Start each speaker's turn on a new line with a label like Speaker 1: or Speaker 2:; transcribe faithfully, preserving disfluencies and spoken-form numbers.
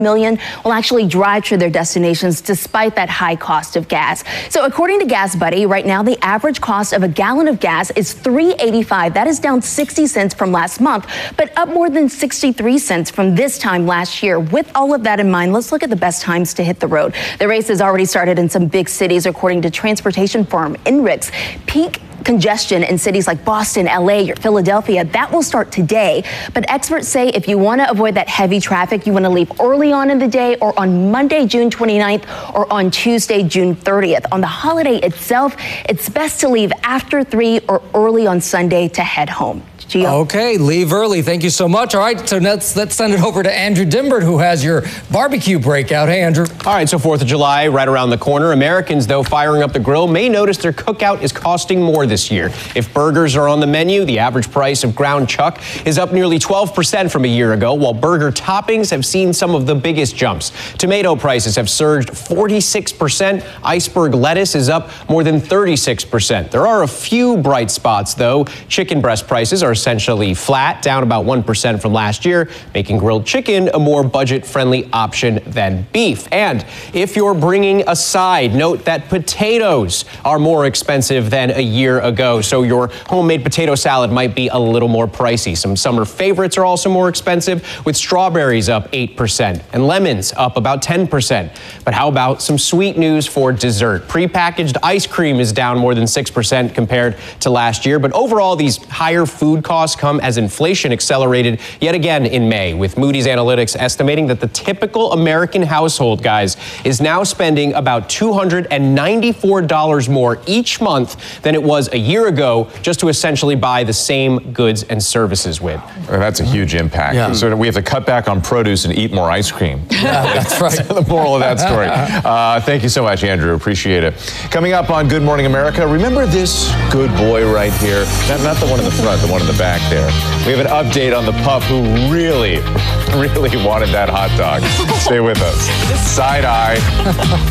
Speaker 1: million will actually drive to their destinations despite that high cost of gas. So according to Gas Buddy, right now the average cost of a gallon of gas is three eighty-five. That is down sixty cents from last month, but up more than sixty-three cents from this time last year. With all of that in mind, let's look at the best times to hit the road. The race has already started in some big cities, according to transportation firm Enrix. Peak congestion in cities like Boston, L A, or Philadelphia, that will start today. But experts say if you want to avoid that heavy traffic, you want to leave early on in the day or on Monday, June twenty-ninth, or on Tuesday, June thirtieth. On the holiday itself, it's best to leave after three or early on Sunday to head home. Gio?
Speaker 2: Okay, leave early. Thank you so much. All right, so let's, let's send it over to Andrew Dimbert, who has your barbecue breakout. Hey, Andrew.
Speaker 3: All right, so fourth of July right around the corner. Americans, though, firing up the grill may notice their cookout is costing more this year. If burgers are on the menu, the average price of ground chuck is up nearly twelve percent from a year ago, while burger toppings have seen some of the biggest jumps. Tomato prices have surged forty-six percent. Iceberg lettuce is up more than thirty-six percent. There are a few bright spots, though. Chicken breast prices are essentially flat, down about one percent from last year, making grilled chicken a more budget-friendly option than beef. And if you're bringing a side, note that potatoes are more expensive than a year ago, so your homemade potato salad might be a little more pricey. Some summer favorites are also more expensive, with strawberries up eight percent and lemons up about ten percent. But how about some sweet news for dessert? Prepackaged ice cream is down more than six percent compared to last year, but overall these higher food costs come as inflation accelerated yet again in May, with Moody's Analytics estimating that the typical American household, guys, is now spending about two hundred ninety-four dollars more each month than it was a year ago, just to essentially buy the same goods and services with.
Speaker 4: That's a huge impact.
Speaker 2: Yeah.
Speaker 4: So we have to cut back on produce and eat more ice cream.
Speaker 2: Yeah, that's right.
Speaker 4: The moral of that story. Uh, thank you so much, Andrew. Appreciate it. Coming up on Good Morning America, remember this good boy right here? Not, not the one in the front, the one in the back there. We have an update on the pup who really, really wanted that hot dog. Stay with us. Side eye.